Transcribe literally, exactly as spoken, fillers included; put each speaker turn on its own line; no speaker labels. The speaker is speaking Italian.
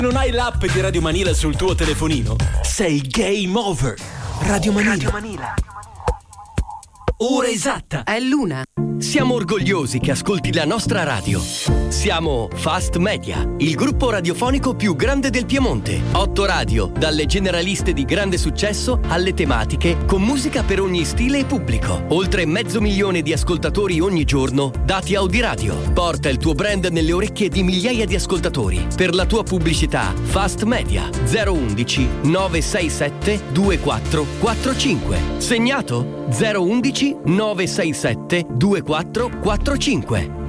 Non hai l'app di Radio Manila sul tuo telefonino? Sei game over. Radio Manila. Radio Manila. Ora esatta.
È l'una.
Siamo orgogliosi che ascolti la nostra radio. Siamo Fast Media, il gruppo radiofonico più grande del Piemonte. Otto radio, dalle generaliste di grande successo alle tematiche, con musica per ogni stile e pubblico. Oltre mezzo milione di ascoltatori ogni giorno, dati Audiradio. Porta il tuo brand nelle orecchie di migliaia di ascoltatori. Per la tua pubblicità, Fast Media zero undici nove sei sette due quattro quattro cinque. Segnato? zero undici nove sei sette due quattro quattro cinque.